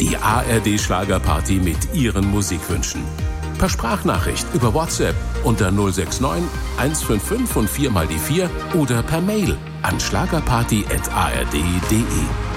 Die ARD Schlagerparty mit Ihren Musikwünschen. Per Sprachnachricht über WhatsApp unter 069 155 und 4 mal die 4 oder per Mail an schlagerparty@ard.de.